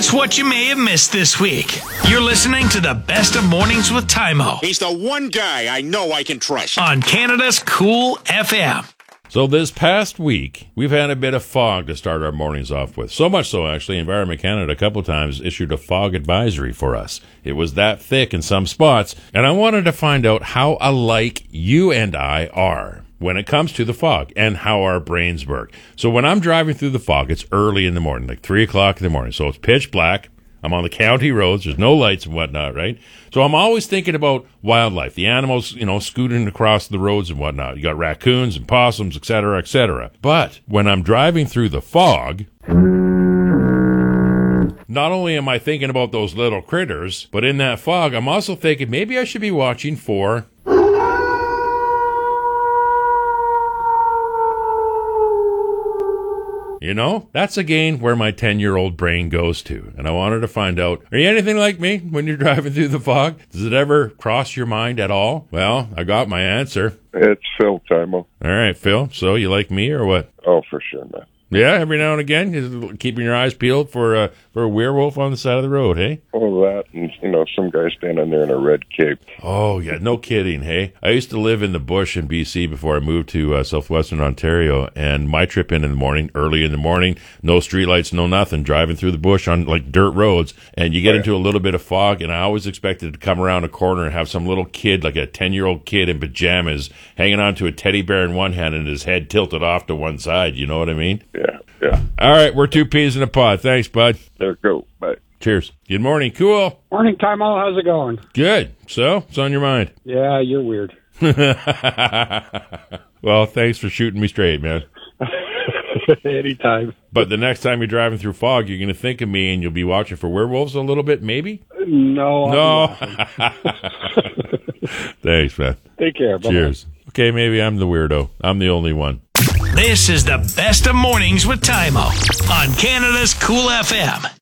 It's what you may have missed this week. You're listening to the Best of Mornings with Tymo He's the one guy I know I can trust. on Canada's Cool FM. So this past week, we've had a bit of fog to start our mornings off with. So much so, actually, Environment Canada a couple of times issued a fog advisory for us. It was that thick in some spots, and I wanted to find out how alike you and I are when it comes to the fog and how our brains work. So when I'm driving through the fog, it's early in the morning, like 3 o'clock in the morning. So it's pitch black. I'm on the county roads. There's no lights and whatnot, right? So I'm always thinking about wildlife, the animals, scooting across the roads and whatnot. You got raccoons and possums, et cetera, et cetera. But when I'm driving through the fog, not only am I thinking about those little critters, but in that fog, I'm also thinking maybe I should be watching for... That's again where my 10-year-old brain goes to. And I wanted to find out, are you anything like me when you're driving through the fog? Does it ever cross your mind at all? Well, I got my answer. It's Phil, Tymo. All right, Phil. So you like me or what? Oh, for sure, man. Yeah, every now and again, you're keeping your eyes peeled for a werewolf on the side of the road, hey? All that, and, some guy standing there in a red cape. Oh, yeah, no kidding, hey? I used to live in the bush in BC before I moved to southwestern Ontario, and my trip in the morning, early in the morning, no streetlights, no nothing, driving through the bush on, dirt roads, and you get into a little bit of fog, and I always expected to come around a corner and have some little kid, like a 10-year-old kid in pajamas, hanging onto a teddy bear in one hand and his head tilted off to one side, you know what I mean? Yeah. All right, we're 2 peas in a pod. Thanks, bud. There go. Bye. Cheers. Good morning. Cool. Morning, Tymo. How's it going? Good. So, what's on your mind? Yeah, you're weird. Well, thanks for shooting me straight, man. Anytime. But the next time you're driving through fog, you're going to think of me and you'll be watching for werewolves a little bit, maybe? No. Thanks, man. Take care. Bye-bye. Cheers. Okay, maybe I'm the weirdo. I'm the only one. This is the Best of Mornings with Tymo on Canada's Cool FM.